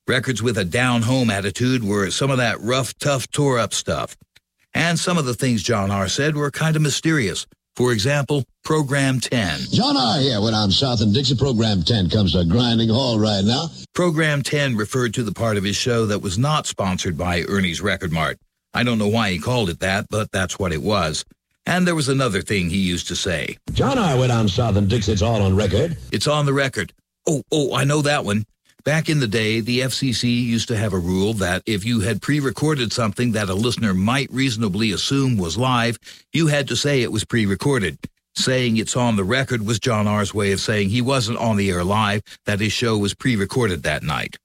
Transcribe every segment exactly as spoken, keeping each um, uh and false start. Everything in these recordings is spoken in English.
Records with a down-home attitude were some of that rough, tough, tore-up stuff. And some of the things John R. said were kind of mysterious. For example, Program ten. John R. here when I'm South and Dixie. Program ten comes to a grinding halt right now. Program ten referred to the part of his show that was not sponsored by Ernie's Record Mart. I don't know why he called it that, but that's what it was. And there was another thing he used to say. John R. went on South and Dixie. It's all on record. It's on the record. Oh, oh, I know that one. Back in the day, the F C C used to have a rule that if you had pre-recorded something that a listener might reasonably assume was live, you had to say it was pre-recorded. Saying it's on the record was John R.'s way of saying he wasn't on the air live, that his show was pre-recorded that night.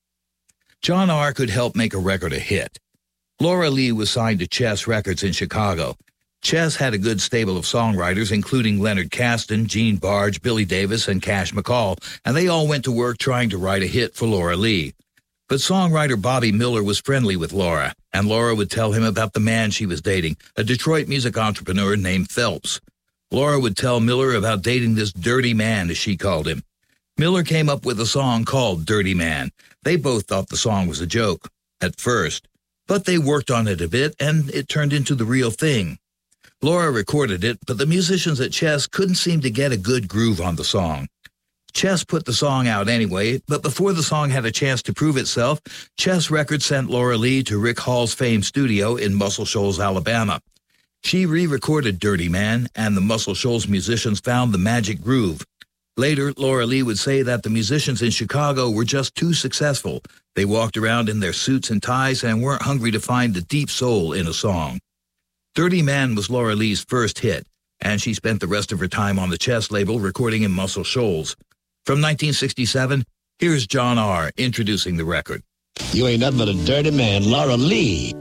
John R. could help make a record a hit. Laura Lee was signed to Chess Records in Chicago. Chess had a good stable of songwriters, including Leonard Caston, Gene Barge, Billy Davis, and Cash McCall, and they all went to work trying to write a hit for Laura Lee. But songwriter Bobby Miller was friendly with Laura, and Laura would tell him about the man she was dating, a Detroit music entrepreneur named Phelps. Laura would tell Miller about dating this dirty man, as she called him. Miller came up with a song called Dirty Man. They both thought the song was a joke, at first, but they worked on it a bit, and it turned into the real thing. Laura recorded it, but the musicians at Chess couldn't seem to get a good groove on the song. Chess put the song out anyway, but before the song had a chance to prove itself, Chess Records sent Laura Lee to Rick Hall's Fame studio in Muscle Shoals, Alabama. She re-recorded Dirty Man, and the Muscle Shoals musicians found the magic groove. Later, Laura Lee would say that the musicians in Chicago were just too successful. They walked around in their suits and ties and weren't hungry to find the deep soul in a song. Dirty Man was Laura Lee's first hit, and she spent the rest of her time on the Chess label recording in Muscle Shoals. From nineteen sixty-seven, here's John R. introducing the record. You ain't nothing but a dirty man, Laura Lee.